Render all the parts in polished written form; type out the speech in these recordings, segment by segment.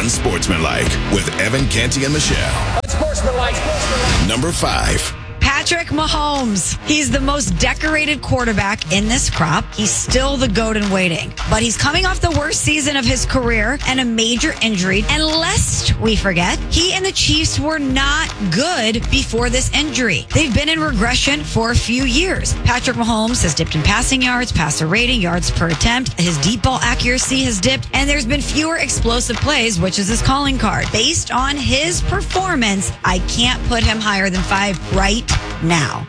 Unsportsmanlike with Evan Canty and Michelle. Unsportsmanlike. Number 5. Patrick Mahomes. He's the most decorated quarterback in this crop. He's still the GOAT in waiting. But he's coming off the worst season of his career and a major injury. And lest we forget, he and the Chiefs were not good before this injury. They've been in regression for a few years. Patrick Mahomes has dipped in passing yards, passer rating, yards per attempt. His deep ball accuracy has dipped, and there's been fewer explosive plays, which is his calling card. Based on his performance, I can't put him higher than 5 right now.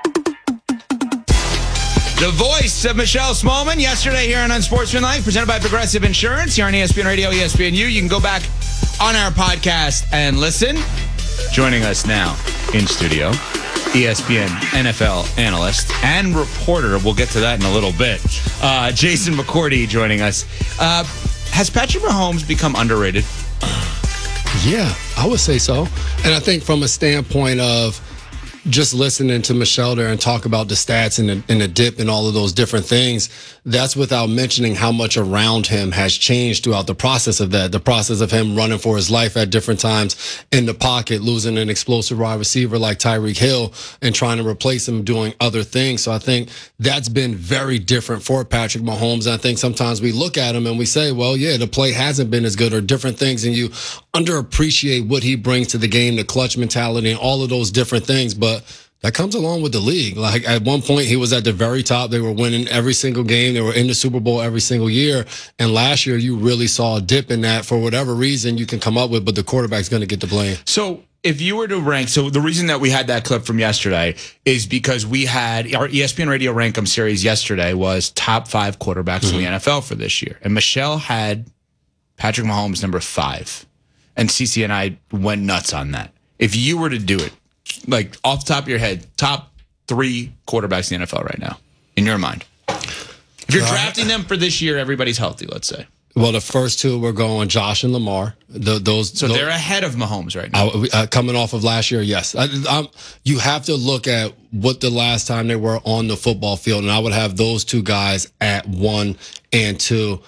The voice of Michelle Smallman yesterday here on Unsportsmanlike, presented by Progressive Insurance here on ESPN Radio, ESPNU. You can go back on our podcast and listen. Joining us now in studio, ESPN NFL analyst and reporter. We'll get to that in a little bit. Jason McCourty joining us. Has Patrick Mahomes become underrated? Yeah, I would say so. And I think from a standpoint of just listening to Michelle there and talk about the stats and the dip and all of those different things, that's without mentioning how much around him has changed throughout the process of that. The process of him running for his life at different times in the pocket, losing an explosive wide receiver like Tyreek Hill and trying to replace him doing other things. So I think that's been very different for Patrick Mahomes. And I think sometimes we look at him and we say, well, yeah, the play hasn't been as good or different things, and you underappreciate what he brings to the game, the clutch mentality and all of those different things. But that comes along with the league. Like at one point, he was at the very top. They were winning every single game. They were in the Super Bowl every single year. And last year, you really saw a dip in that for whatever reason you can come up with, but the quarterback's going to get the blame. So if you were to rank, so the reason that we had that clip from yesterday is because we had our ESPN Radio Rankum series yesterday was top 5 quarterbacks in the NFL for this year. And Michelle had Patrick Mahomes number 5. And CeCe and I went nuts on that. If you were to do it, like off the top of your head, top 3 quarterbacks in the NFL right now, in your mind. If you're drafting them for this year, everybody's healthy, let's say. Well, the first 2 we're going Josh and Lamar. They're ahead of Mahomes right now. Coming off of last year, yes. You have to look at what the last time they were on the football field, and I would have those 2 guys at 1 and 2.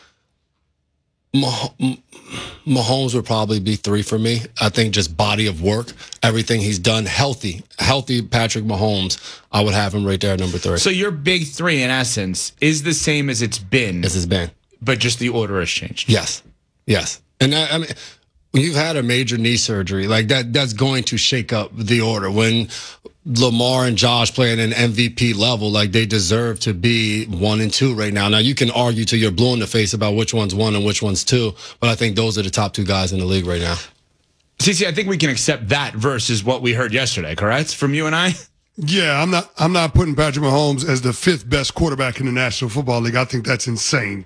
Mahomes would probably be 3 for me. I think just body of work, everything he's done, healthy Patrick Mahomes, I would have him right there at number 3. So your big 3, in essence, is the same as it's been. As it's been. But just the order has changed. Yes. And I mean, when you've had a major knee surgery, like that's going to shake up the order. When Lamar and Josh play at an MVP level, like they deserve to be 1 and 2 right now. Now, you can argue till you're blue in the face about which one's 1 and which one's 2, but I think those are the top 2 guys in the league right now. CeCe, I think we can accept that versus what we heard yesterday, correct? From you and I? Yeah, I'm not putting Patrick Mahomes as the 5th best quarterback in the National Football League. I think that's insane.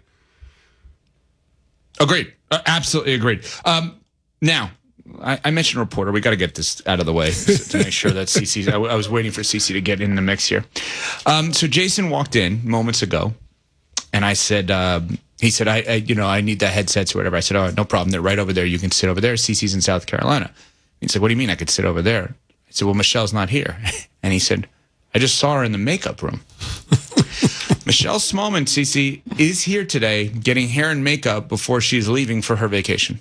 Agreed. Absolutely agreed. Now, I mentioned reporter. We got to get this out of the way to make sure that CeCe. I was waiting for CeCe to get in the mix here. So Jason walked in moments ago, and I said, he said, I need the headsets or whatever. I said, oh, no problem. They're right over there. You can sit over there. CeCe's in South Carolina. He said, what do you mean I could sit over there? I said, well, Michelle's not here. And he said, I just saw her in the makeup room. Michelle Smallman, CeCe, is here today getting hair and makeup before she's leaving for her vacation.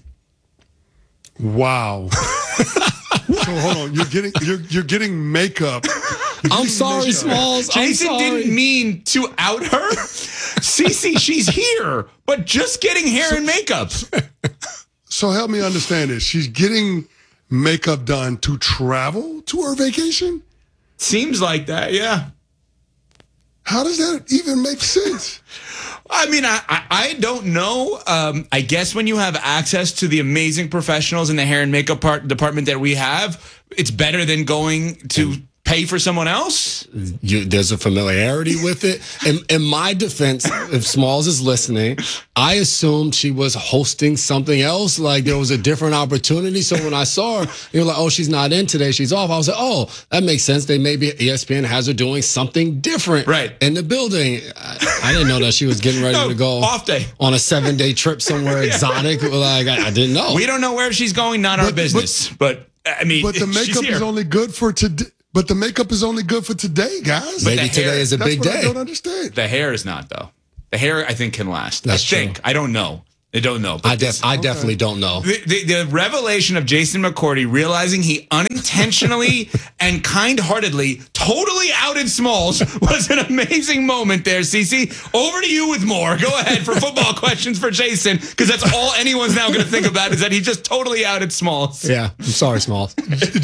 Wow. So hold on, you're getting makeup. I'm sorry, Smalls. Jason didn't mean to out her. CeCe, she's here, but just getting hair and makeup. So help me understand this. She's getting makeup done to travel to her vacation? Seems like that, yeah. How does that even make sense? I mean, I don't know. I guess when you have access to the amazing professionals in the hair and makeup department that we have, it's better than going to pay for someone else. There's a familiarity with it. In my defense, if Smalls is listening, I assumed she was hosting something else. Like there was a different opportunity. So when I saw her, you're like, oh, she's not in today. She's off. I was like, oh, that makes sense. Maybe ESPN has her doing something different in the building. I didn't know that she was getting ready to go off day on a 7-day trip somewhere exotic. Like I didn't know. We don't know where she's going. Not our business. But I mean, but the makeup is only good for today. But the makeup is only good for today, guys. Maybe today is a big day. I don't understand. The hair is not, though. The hair, I think, can last. That's true. I don't know. They don't know. I definitely don't know. The revelation of Jason McCourty realizing he unintentionally and kind-heartedly totally outed Smalls was an amazing moment there, CC. Over to you with more. Go ahead for football questions for Jason, because that's all anyone's now going to think about is that he just totally outed Smalls. Yeah, I'm sorry, Smalls.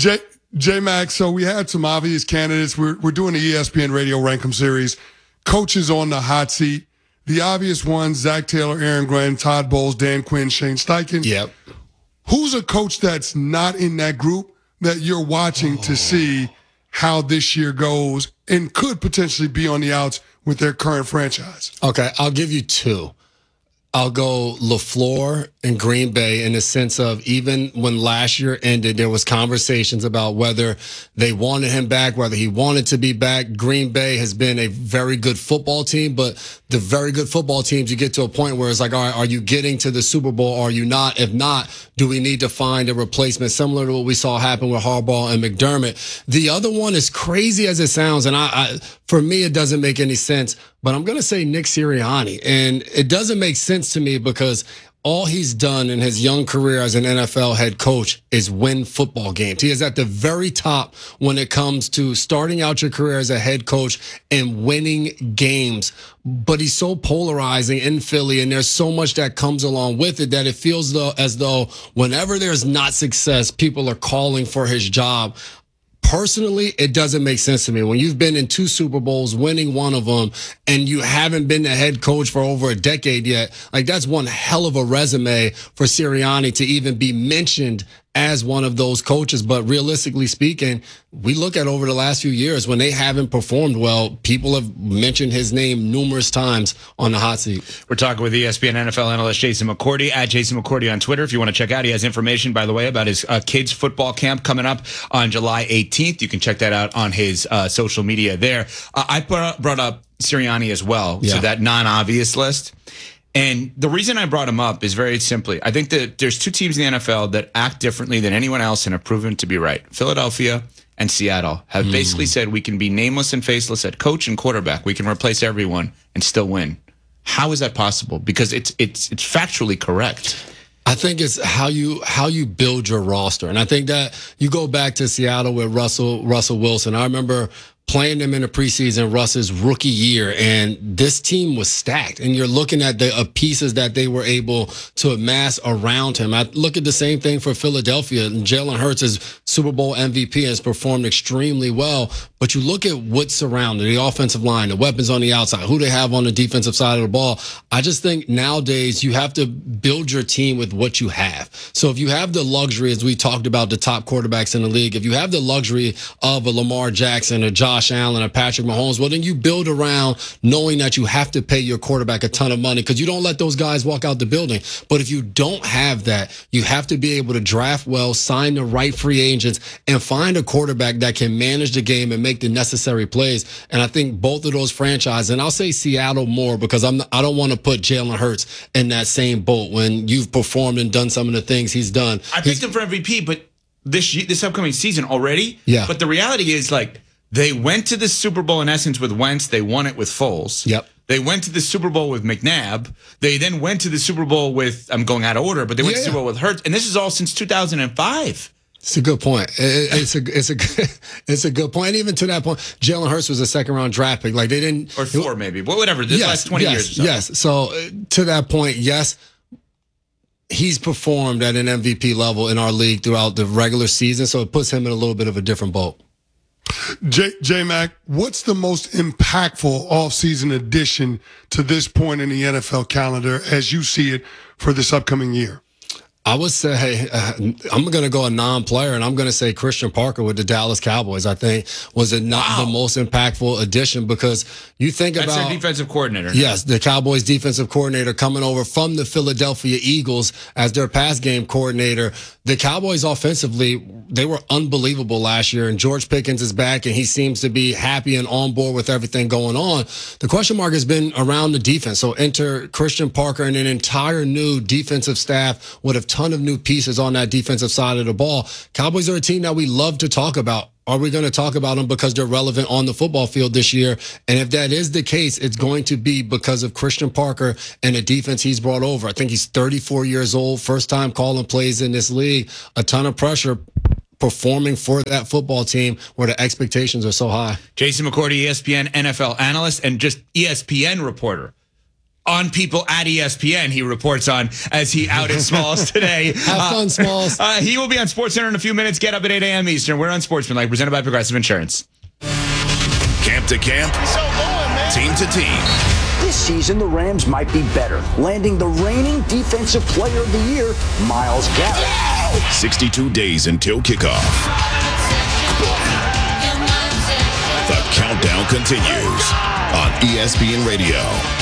J-Mac, so we had some obvious candidates. We're doing the ESPN Radio Rankum series. Coaches on the hot seat. The obvious ones, Zach Taylor, Aaron Glenn, Todd Bowles, Dan Quinn, Shane Steichen. Yep. Who's a coach that's not in that group that you're watching to see how this year goes and could potentially be on the outs with their current franchise? Okay, I'll give you two. I'll go LaFleur and Green Bay in the sense of even when last year ended, there was conversations about whether they wanted him back, whether he wanted to be back. Green Bay has been a very good football team, but the very good football teams, you get to a point where it's like, all right, are you getting to the Super Bowl or are you not? If not, do we need to find a replacement similar to what we saw happen with Harbaugh and McDermott? The other one, as crazy as it sounds, and for me, it doesn't make any sense, but I'm going to say Nick Sirianni. And it doesn't make sense to me because all he's done in his young career as an NFL head coach is win football games. He is at the very top when it comes to starting out your career as a head coach and winning games. But he's so polarizing in Philly, and there's so much that comes along with it that it feels as though whenever there's not success, people are calling for his job. Personally, it doesn't make sense to me. When you've been in 2 Super Bowls, winning one of them, and you haven't been the head coach for over a decade yet, like that's one hell of a resume for Sirianni to even be mentioned as one of those coaches. But realistically speaking, we look at over the last few years when they haven't performed well, people have mentioned his name numerous times on the hot seat. We're talking with ESPN NFL analyst Jason McCourty at Jason McCourty on Twitter. If you want to check out, he has information, by the way, about his kids football camp coming up on July 18th. You can check that out on his social media there. I brought up Sirianni as well, so that non-obvious list. And the reason I brought him up is very simply, I think that there's 2 teams in the NFL that act differently than anyone else and have proven to be right. Philadelphia and Seattle have basically said we can be nameless and faceless at coach and quarterback. We can replace everyone and still win. How is that possible? Because it's factually correct. I think it's how you build your roster. And I think that you go back to Seattle with Russell Wilson. I remember playing them in the preseason, Russ's rookie year, and this team was stacked. And you're looking at the pieces that they were able to amass around him. I look at the same thing for Philadelphia. And Jalen Hurts is Super Bowl MVP and has performed extremely well. But you look at what's surrounded, the offensive line, the weapons on the outside, who they have on the defensive side of the ball. I just think nowadays you have to build your team with what you have. So if you have the luxury, as we talked about the top quarterbacks in the league, if you have the luxury of a Lamar Jackson, a Josh Allen, or Patrick Mahomes, well, then you build around knowing that you have to pay your quarterback a ton of money because you don't let those guys walk out the building. But if you don't have that, you have to be able to draft well, sign the right free agents, and find a quarterback that can manage the game and make the necessary plays. And I think both of those franchises, and I'll say Seattle more because I don't want to put Jalen Hurts in that same boat when you've performed and done some of the things he's done. I picked him for MVP, but this upcoming season already. Yeah. But the reality is, like, they went to the Super Bowl in essence with Wentz. They won it with Foles. Yep. They went to the Super Bowl with McNabb. They then went to the Super Bowl with, I'm going out of order, but they went to the Super Bowl with Hurts. And this is all since 2005. It's a good point. It's a good point. And even to that point, Jalen Hurts was a second-round draft pick. Like they didn't, or 4 maybe, whatever. This last 20 years. Or so. Yes. So to that point, yes, he's performed at an MVP level in our league throughout the regular season. So it puts him in a little bit of a different boat. J-Mac, what's the most impactful offseason addition to this point in the NFL calendar as you see it for this upcoming year? I would say I'm going to go a non-player, and I'm going to say Christian Parker with the Dallas Cowboys. I think was the most impactful addition because you think That's about their defensive coordinator. Yes, the Cowboys defensive coordinator coming over from the Philadelphia Eagles as their pass game coordinator. The Cowboys offensively, they were unbelievable last year, and George Pickens is back, and he seems to be happy and on board with everything going on. The question mark has been around the defense. So enter Christian Parker and an entire new defensive staff with a ton of new pieces on that defensive side of the ball. Cowboys are a team that we love to talk about. Are we going to talk about them because they're relevant on the football field this year? And if that is the case, it's going to be because of Christian Parker and the defense he's brought over. I think he's 34 years old, first time calling plays in this league, a ton of pressure performing for that football team where the expectations are so high. Jason McCourty, ESPN NFL analyst and just ESPN reporter. On people at ESPN, he reports on as he out at Smalls today. Have fun, Smalls. He will be on SportsCenter in a few minutes. Get up at 8 a.m. Eastern. We're on Sportsmanlike, presented by Progressive Insurance. Camp to camp, team to team. This season, the Rams might be better, landing the reigning Defensive Player of the Year, Myles Garrett. 62 days until kickoff. The countdown continues on ESPN Radio.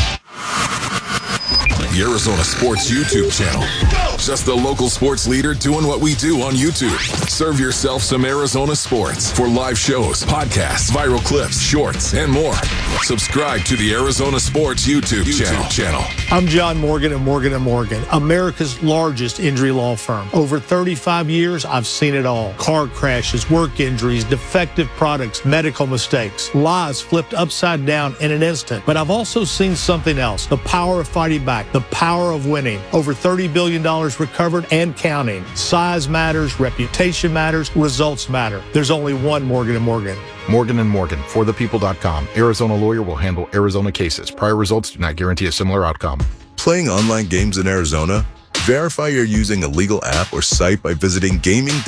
The Arizona Sports YouTube channel. Just the local sports leader doing what we do on YouTube. Serve yourself some Arizona sports for live shows, podcasts, viral clips, shorts, and more. Subscribe to the Arizona Sports YouTube channel. I'm John Morgan of Morgan & Morgan, America's largest injury law firm. Over 35 years, I've seen it all. Car crashes, work injuries, defective products, medical mistakes, lives flipped upside down in an instant. But I've also seen something else, the power of fighting back, the power of winning. Over $30 billion recovered and counting. Size matters, reputation matters, results matter. There's only one Morgan & Morgan. Morgan & Morgan, forthepeople.com. Arizona lawyer will handle Arizona cases. Prior results do not guarantee a similar outcome. Playing online games in Arizona? Verify you're using a legal app or site by visiting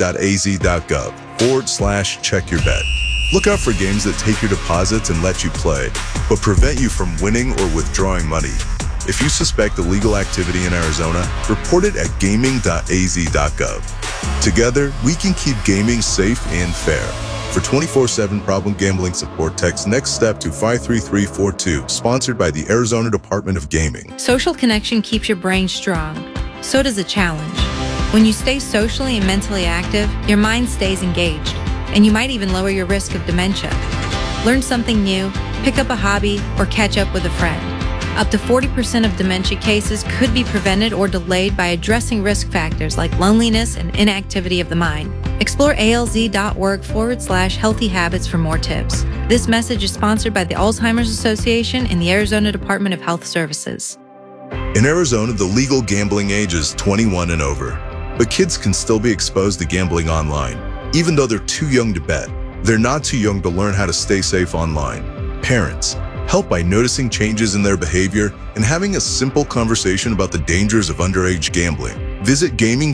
gaming.az.gov/check-your-bet. Look out for games that take your deposits and let you play, but prevent you from winning or withdrawing money. If you suspect illegal activity in Arizona, report it at gaming.az.gov. Together, we can keep gaming safe and fair. For 24/7 problem gambling support, text Next Step to 53342, sponsored by the Arizona Department of Gaming. Social connection keeps your brain strong. So does a challenge. When you stay socially and mentally active, your mind stays engaged, and you might even lower your risk of dementia. Learn something new, pick up a hobby, or catch up with a friend. Up to 40% of dementia cases could be prevented or delayed by addressing risk factors like loneliness and inactivity of the mind. Explore alz.org/healthy habits for more tips. This message is sponsored by the Alzheimer's Association and the Arizona Department of Health Services. In Arizona, the legal gambling age is 21 and over, but kids can still be exposed to gambling online, even though they're too young to bet. They're not too young to learn how to stay safe online. Parents, help by noticing changes in their behavior and having a simple conversation about the dangers of underage gambling. Visit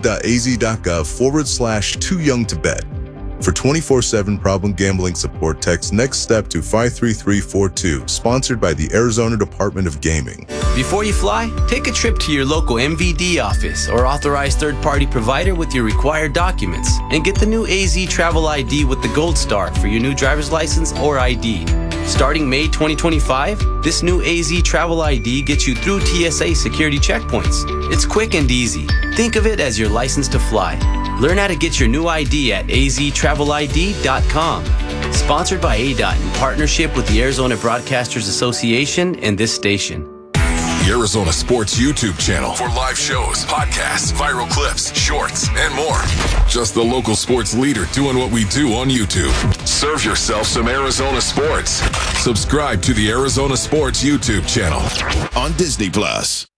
gaming.az.gov/too-young-to-bet. For 24/7 problem gambling support, text Next Step to 53342, sponsored by the Arizona Department of Gaming. Before you fly, take a trip to your local MVD office or authorized third-party provider with your required documents and get the new AZ Travel ID with the Gold Star for your new driver's license or ID. Starting May 2025, this new AZ Travel ID gets you through TSA security checkpoints. It's quick and easy. Think of it as your license to fly. Learn how to get your new ID at aztravelid.com. Sponsored by ADOT in partnership with the Arizona Broadcasters Association and this station. The Arizona Sports YouTube channel for live shows, podcasts, viral clips, shorts, and more. Just the local sports leader doing what we do on YouTube. Serve yourself some Arizona sports. Subscribe to the Arizona Sports YouTube channel on Disney Plus.